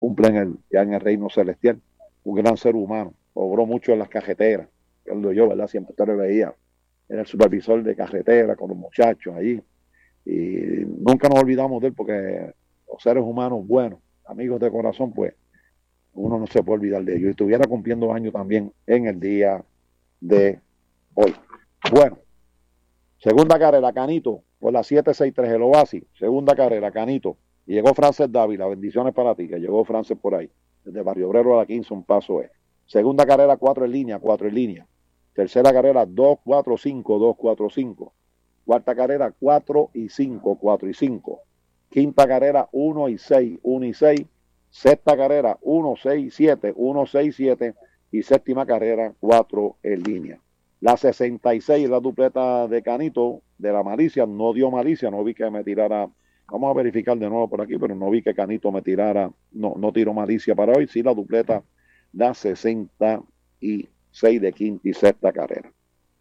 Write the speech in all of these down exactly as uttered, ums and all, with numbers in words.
cumple en el, ya en el reino celestial. Un gran ser humano, obró mucho en las carreteras, yo, ¿verdad? Siempre te lo veía, era el supervisor de carretera con los muchachos allí, y nunca nos olvidamos de él porque los seres humanos buenos, amigos de corazón, pues uno no se puede olvidar de ellos. Y estuviera cumpliendo años también en el día de hoy. Bueno, segunda carrera, Canito, por la siete sesenta y tres, el Oasis. Segunda carrera, Canito. Y llegó Frances Dávila, bendiciones para ti, que llegó Frances por ahí. Desde Barrio Obrero a la quince, un paso es. Segunda carrera, cuatro en línea, cuatro en línea. Tercera carrera, dos cuatro cinco, dos cuatro cinco. Cuarta carrera, cuatro y cinco, cuatro y cinco. Quinta carrera, uno y seis, uno y seis. Sexta carrera, uno seis siete, uno seis siete. Y séptima carrera, cuatro en línea. La sesenta y seis, la dupleta de Canito, de la malicia, no dio malicia, no vi que me tirara, vamos a verificar de nuevo por aquí, pero no vi que Canito me tirara, no, no tiró malicia para hoy, sí la dupleta da sesenta y seis de quinta y sexta carrera.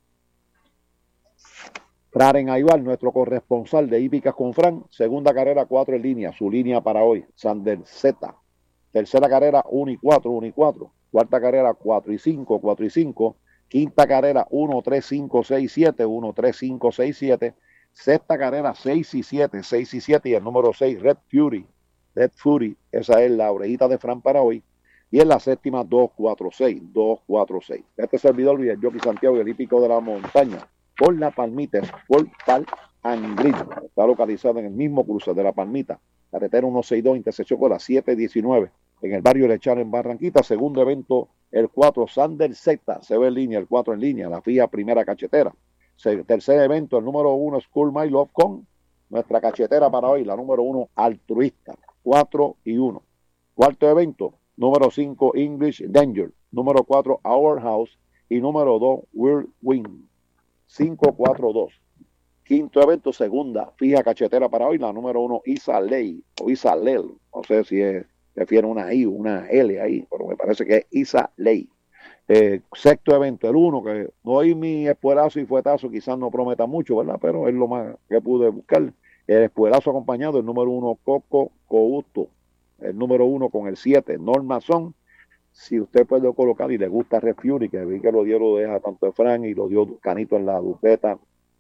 Fraren Aybar, nuestro corresponsal de Hípicas con Fran, segunda carrera, cuatro en línea, su línea para hoy, Sander Z. Tercera carrera, uno y cuatro, uno y cuatro. Cuarta carrera, cuatro y cinco, cuatro y cinco. Quinta carrera, uno tres cinco seis siete, uno tres cinco seis siete. Sexta carrera, seis y siete, seis y siete. Y el número seis, Red Fury. Red Fury, esa es la orejita de Fran para hoy. Y en la séptima, dos cuatro seis, dos cuatro seis. Este servidor, el Jockey Santiago, el hípico de la montaña, por La Palmita, Sport Pal and Grill. Está localizado en el mismo cruce de La Palmita, carretera ciento sesenta y dos, intersección con la siete diecinueve, en el barrio Lechar, en Barranquita. Segundo evento, el cuatro, Sander Z, se ve en línea, el cuatro en línea, la FIA primera cachetera. Tercer evento, el número uno, School My Love, con nuestra cachetera para hoy, la número uno, Altruista, cuatro y uno. Cuarto evento, número cinco, English Danger, número cuatro, Our House, y número dos, Whirlwind, cinco cuatro dos. Quinto evento, segunda, fija cachetera para hoy, la número uno, Isa Ley, o Isa Lel, no sé si es, refiere una I o una L ahí, pero me parece que es Isa Ley. Eh, sexto evento, el uno, que hoy mi espuelazo y fuetazo quizás no prometa mucho, ¿verdad? Pero es lo más que pude buscar. El espuelazo acompañado, el número uno, Coco Couto, el número uno con el siete, Norma Son. Si usted puede colocar y le gusta Red Fury, que vi que lo dio, lo deja tanto de Fran y lo dio Canito en la dupleta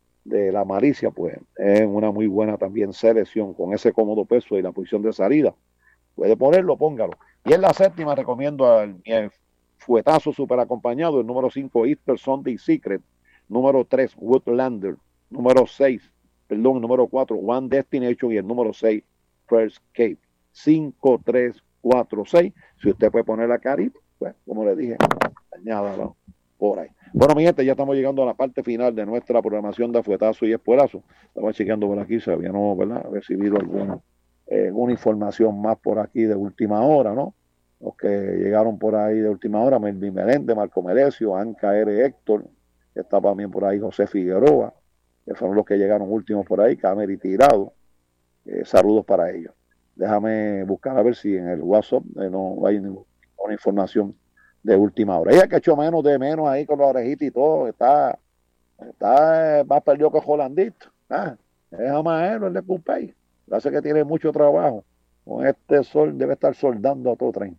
de la malicia, pues es una muy buena también selección con ese cómodo peso y la posición de salida. Puede ponerlo, póngalo. Y en la séptima recomiendo al mi fuetazo super acompañado, el número cinco, Easter Sunday Secret, número tres, Woodlander, número seis, perdón, el número cuatro, One Destination, y el número seis, First Cape. cinco, tres, cuatro, seis. Si usted puede poner la carita, pues como le dije, añádalo por ahí. Bueno, mi gente, ya estamos llegando a la parte final de nuestra programación de fuetazo y espuelazo. Estamos chequeando por aquí, si habíamos, ¿verdad?, recibido alguna, eh, alguna información más por aquí de última hora, ¿no? Los que llegaron por ahí de última hora, Melvin Meléndez, Marco Merecio, Anca R. Héctor, que está también por ahí José Figueroa, que fueron los que llegaron últimos por ahí, Cameri Tirado. Eh, saludos para ellos. Déjame buscar a ver si en el WhatsApp eh, no hay ninguna información de última hora. Ella que echó menos de menos ahí con la orejita y todo, está, está más perdido que Jolandito. Ah, es Amaelo, el de Cupey. Parece que tiene mucho trabajo. Con este sol debe estar soldando a todo tren.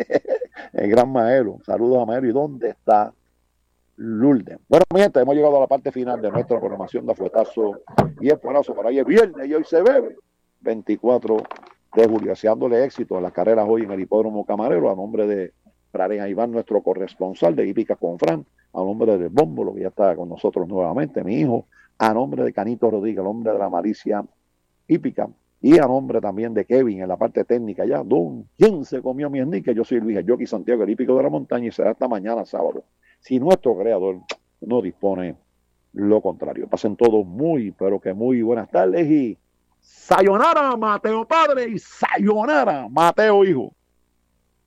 El gran Maelo. Saludos a Maelo. ¿Y dónde está Lourdes? Bueno, mi gente, hemos llegado a la parte final de nuestra programación de fuetazo y espuelazo. Por ahí es viernes y hoy se bebe. veinticuatro de julio, deseándole éxito en las carreras hoy en el Hipódromo Camarero, a nombre de Fraren Aybar, nuestro corresponsal de Hípicas con Fran, a nombre de Bómbolo, que ya está con nosotros nuevamente, mi hijo, a nombre de Canito Rodríguez, el hombre de la malicia hípica, y a nombre también de Kevin en la parte técnica ya. Don, ¿quién se comió mi sneaker? Yo soy Luis el Jockey Santiago, el hípico de la montaña, y será hasta mañana sábado, si nuestro creador no dispone lo contrario. Pasen todos muy, pero que muy buenas tardes, y sayonara Mateo padre y sayonara Mateo hijo.